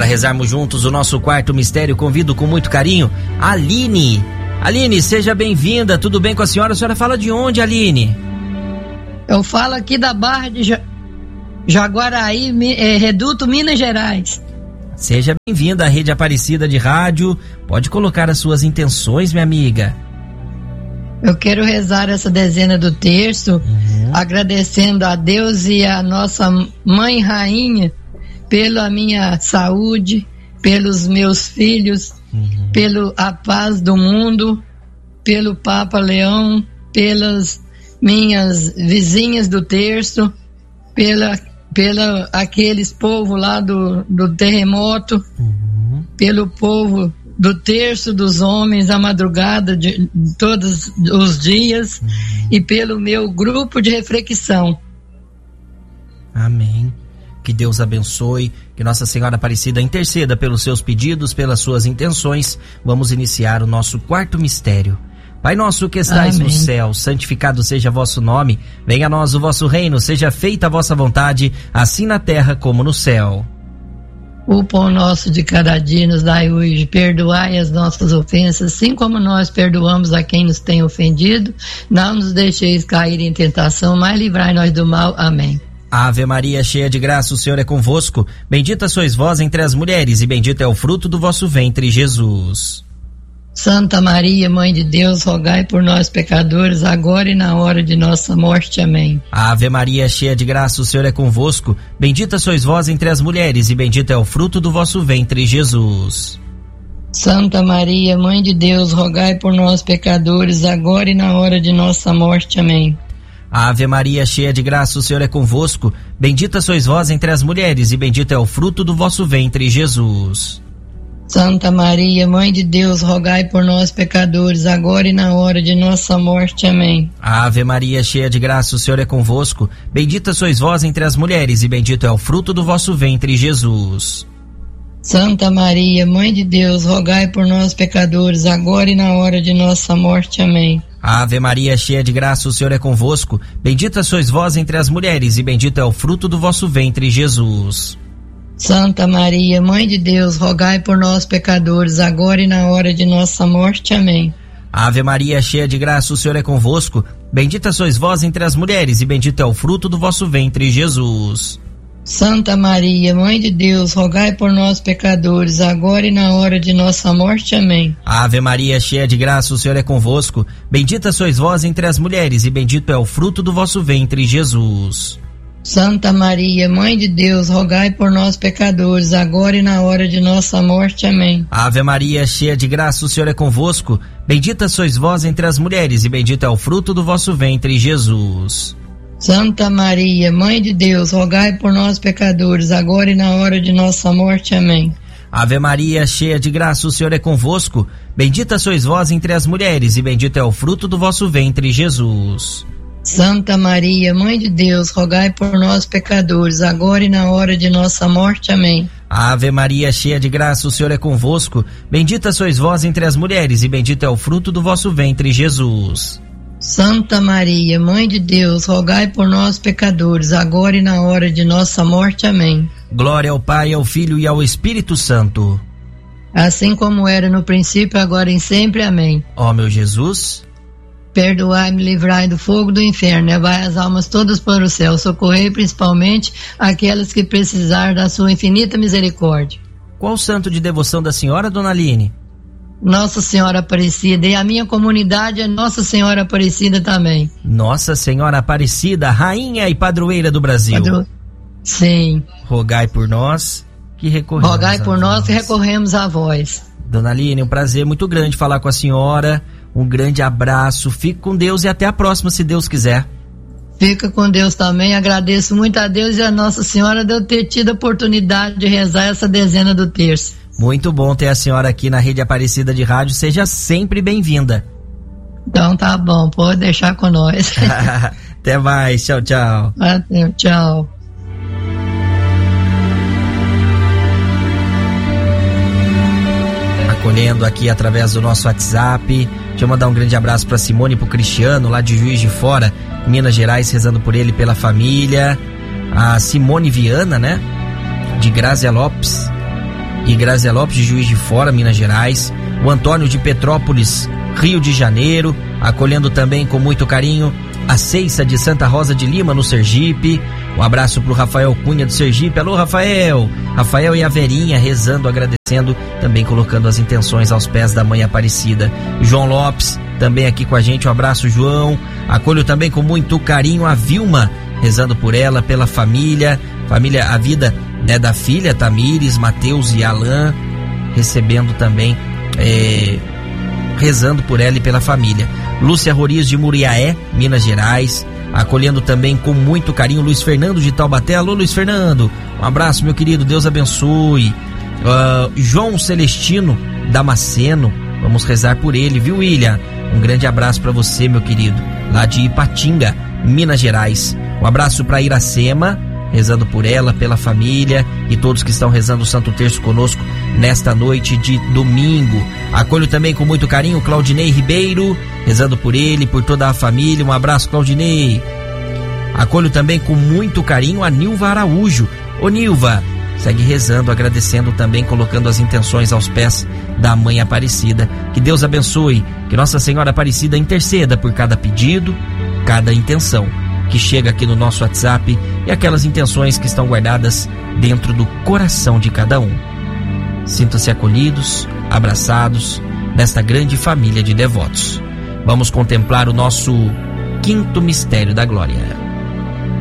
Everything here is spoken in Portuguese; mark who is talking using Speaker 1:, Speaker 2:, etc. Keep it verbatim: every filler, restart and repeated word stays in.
Speaker 1: rezarmos juntos o nosso quarto mistério, convido com muito carinho a Aline. Aline, seja bem-vinda, tudo bem com a senhora? A senhora fala de onde, Aline?
Speaker 2: Eu falo aqui da Barra de ja... Jaguaraí, é, Reduto, Minas Gerais.
Speaker 1: Seja bem-vinda à Rede Aparecida de Rádio. Pode colocar as suas intenções, minha amiga.
Speaker 2: Eu quero rezar essa dezena do terço, uhum. agradecendo a Deus e a nossa Mãe Rainha pela minha saúde, pelos meus filhos, uhum. pela paz do mundo, pelo Papa Leão, pelas minhas vizinhas do terço, pela, pela aqueles povos lá do, do terremoto, uhum. pelo povo do terço dos homens, a madrugada de, de todos os dias, uhum. e pelo meu grupo de reflexão.
Speaker 1: Amém. Que Deus abençoe, que Nossa Senhora Aparecida interceda pelos seus pedidos, pelas suas intenções. Vamos iniciar o nosso quarto mistério. Pai nosso que estais Amém. No céu, santificado seja vosso nome, venha a nós o vosso reino, seja feita a vossa vontade, assim na terra como no céu.
Speaker 2: O pão nosso de cada dia nos dai hoje, perdoai as nossas ofensas, assim como nós perdoamos a quem nos tem ofendido. Não nos deixeis cair em tentação, mas livrai-nós do mal. Amém.
Speaker 1: Ave Maria, cheia de graça, o Senhor é convosco. Bendita sois vós entre as mulheres, e bendito é o fruto do vosso ventre, Jesus.
Speaker 2: Santa Maria, Mãe de Deus, rogai por nós, pecadores, agora e na hora de nossa morte. Amém.
Speaker 1: Ave Maria, cheia de graça, o Senhor é convosco. Bendita sois vós entre as mulheres, e bendito é o fruto do vosso ventre, Jesus.
Speaker 2: Santa Maria, Mãe de Deus, rogai por nós, pecadores, agora e na hora de nossa morte. Amém.
Speaker 1: Ave Maria, cheia de graça, o Senhor é convosco. Bendita sois vós entre as mulheres, e bendito é o fruto do vosso ventre, Jesus.
Speaker 2: Santa Maria, Mãe de Deus, rogai por nós, pecadores, agora e na hora de nossa morte. Amém.
Speaker 1: Ave Maria, cheia de graça, o Senhor é convosco. Bendita sois vós entre as mulheres, e bendito é o fruto do vosso ventre, Jesus.
Speaker 2: Santa Maria, Mãe de Deus, rogai por nós, pecadores, agora e na hora de nossa morte. Amém.
Speaker 1: Ave Maria, cheia de graça, o Senhor é convosco. Bendita sois vós entre as mulheres, e bendito é o fruto do vosso ventre, Jesus.
Speaker 2: Santa Maria, Mãe de Deus, rogai por nós, pecadores, agora e na hora de nossa morte. Amém.
Speaker 1: Ave Maria, cheia de graça, o Senhor é convosco. Bendita sois vós entre as mulheres, e bendito é o fruto do vosso ventre, Jesus.
Speaker 2: Santa Maria, Mãe de Deus, rogai por nós, pecadores, agora e na hora de nossa morte. Amém.
Speaker 1: Ave Maria, cheia de graça, o Senhor é convosco. Bendita sois vós entre as mulheres, e bendito é o fruto do vosso ventre, Jesus.
Speaker 2: Santa Maria, Mãe de Deus, rogai por nós, pecadores, agora e na hora de nossa morte. Amém.
Speaker 1: Ave Maria, cheia de graça, o Senhor é convosco. Bendita sois vós entre as mulheres, e bendito é o fruto do vosso ventre, Jesus.
Speaker 2: Santa Maria, Mãe de Deus, rogai por nós, pecadores, agora e na hora de nossa morte. Amém.
Speaker 1: Ave Maria, cheia de graça, o Senhor é convosco. Bendita sois vós entre as mulheres, e bendito é o fruto do vosso ventre, Jesus.
Speaker 2: Santa Maria, Mãe de Deus, rogai por nós, pecadores, agora e na hora de nossa morte. Amém.
Speaker 1: Ave Maria, cheia de graça, o Senhor é convosco. Bendita sois vós entre as mulheres, e bendito é o fruto do vosso ventre, Jesus.
Speaker 2: Santa Maria, Mãe de Deus, rogai por nós, pecadores, agora e na hora de nossa morte. Amém.
Speaker 1: Glória ao Pai, ao Filho e ao Espírito Santo.
Speaker 2: Assim como era no princípio, agora e sempre. Amém.
Speaker 1: Ó meu Jesus,
Speaker 2: perdoai-me, livrai do fogo do inferno, levai as almas todas para o céu, socorrei principalmente aquelas que precisarem da sua infinita misericórdia.
Speaker 1: Qual o santo de devoção da senhora, dona Aline?
Speaker 2: Nossa Senhora Aparecida, e a minha comunidade é Nossa Senhora Aparecida também.
Speaker 1: Nossa Senhora Aparecida, rainha e padroeira do Brasil. Padro...
Speaker 2: Sim.
Speaker 1: Rogai por nós que recorremos
Speaker 2: Rogai por nós que recorremos a vós.
Speaker 1: Dona Aline, um prazer muito grande falar com a senhora. Um grande abraço, fique com Deus e até a próxima, se Deus quiser.
Speaker 2: Fica com Deus também, agradeço muito a Deus e a Nossa Senhora de eu ter tido a oportunidade de rezar essa dezena do terço.
Speaker 1: Muito bom ter a senhora aqui na Rede Aparecida de Rádio, seja sempre bem-vinda.
Speaker 2: Então tá bom, pode deixar com nós.
Speaker 1: Até mais, tchau, tchau.
Speaker 2: Até, tchau.
Speaker 1: Acolhendo aqui através do nosso WhatsApp, deixa eu mandar um grande abraço para Simone e pro Cristiano, lá de Juiz de Fora, Minas Gerais, rezando por ele e pela família. A Simone Viana, né? De Grazia Lopes. e Grazia Lopes de Juiz de Fora, Minas Gerais, o Antônio de Petrópolis, Rio de Janeiro, acolhendo também com muito carinho a Ceissa de Santa Rosa de Lima, no Sergipe. Um abraço pro Rafael Cunha do Sergipe. Alô, Rafael! Rafael e a Verinha rezando, agradecendo, também colocando as intenções aos pés da Mãe Aparecida. João Lopes também aqui com a gente. Um abraço, João. Acolho também com muito carinho a Vilma, rezando por ela, pela família, família, a vida, né, da filha Tamires, Mateus e Alain, recebendo também, é, rezando por ela e pela família. Lúcia Roriz de Muriaé, Minas Gerais, acolhendo também com muito carinho Luiz Fernando de Taubaté. Alô, Luiz Fernando, um abraço, meu querido, Deus abençoe. uh, João Celestino Damasceno, vamos rezar por ele, viu, William? Um grande abraço para você, meu querido, lá de Ipatinga, Minas Gerais. Um abraço para Iracema, rezando por ela, pela família e todos que estão rezando o Santo Terço conosco nesta noite de domingo. Acolho também com muito carinho Claudinei Ribeiro, rezando por ele, por toda a família. Um abraço, Claudinei. Acolho também com muito carinho a Nilva Araújo. Ô Nilva, segue rezando, agradecendo também, colocando as intenções aos pés da Mãe Aparecida. Que Deus abençoe, que Nossa Senhora Aparecida interceda por cada pedido, cada intenção que chega aqui no nosso WhatsApp e aquelas intenções que estão guardadas dentro do coração de cada um. Sintam-se acolhidos, abraçados nesta grande família de devotos. Vamos contemplar o nosso quinto mistério da glória.